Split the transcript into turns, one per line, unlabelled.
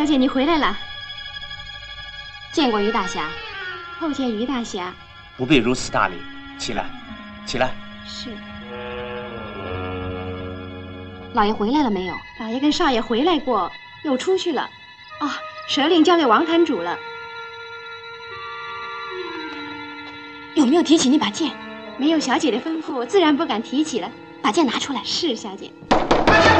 小姐，你回来了。
见过于大侠。
后见于大侠。
不必如此大礼，起来，起来。
是。
老爷回来了没有？
老爷跟少爷回来过，又出去了。哦，蛇令交给王坛主了。
有没有提起那把剑？
没有小姐的吩咐，自然不敢提起了。
把剑拿出来。
是，小姐。